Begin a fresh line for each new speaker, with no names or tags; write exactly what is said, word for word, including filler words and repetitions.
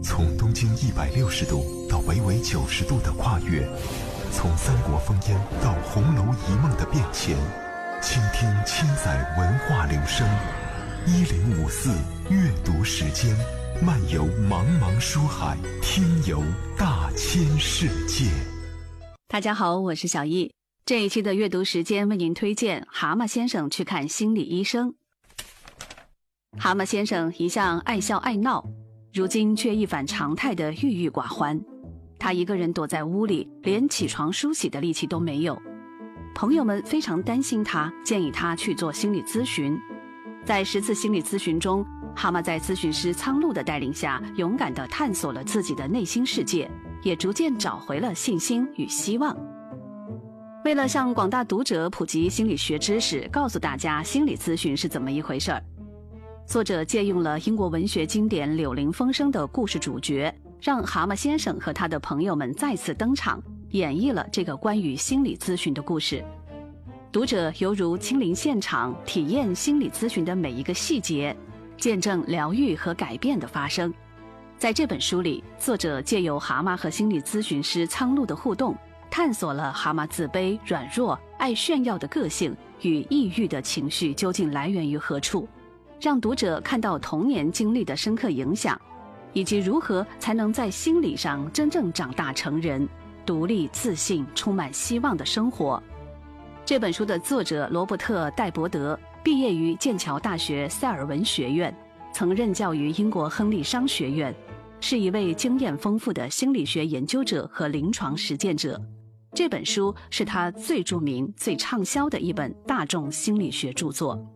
从东经一百六十度到北纬九十度的跨越，从三国烽烟到红楼一梦的变迁，倾听千载文化流声。一零五四阅读时间，漫游茫茫书海，听游大千世界。
大家好，我是小易。这一期的阅读时间为您推荐《蛤蟆先生去看心理医生》。蛤蟆先生一向爱笑爱闹，如今却一反常态的郁郁寡欢。他一个人躲在屋里，连起床梳洗的力气都没有。朋友们非常担心他，建议他去做心理咨询。在十次心理咨询中，蛤蟆在咨询师苍鹭的带领下，勇敢地探索了自己的内心世界，也逐渐找回了信心与希望。为了向广大读者普及心理学知识，告诉大家心理咨询是怎么一回事儿，作者借用了英国文学经典《柳林风声》的故事主角，让蛤蟆先生和他的朋友们再次登场，演绎了这个关于心理咨询的故事。读者犹如亲临现场，体验心理咨询的每一个细节，见证疗愈和改变的发生。在这本书里，作者借由蛤蟆和心理咨询师苍鹭的互动，探索了蛤蟆自卑、软弱、爱炫耀的个性与抑郁的情绪究竟来源于何处，让读者看到童年经历的深刻影响，以及如何才能在心理上真正长大成人，独立、自信、充满希望的生活。这本书的作者罗伯特·戴伯德毕业于剑桥大学塞尔文学院，曾任教于英国亨利商学院，是一位经验丰富的心理学研究者和临床实践者。这本书是他最著名、最畅销的一本大众心理学著作。